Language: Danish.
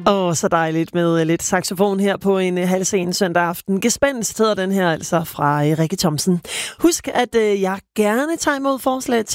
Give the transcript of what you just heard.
Så dejligt med lidt saxofon her på en halv sen søndag aften. Gespenst hedder den her altså fra Rikke Thomsen. Husk, at jeg gerne tager imod forslag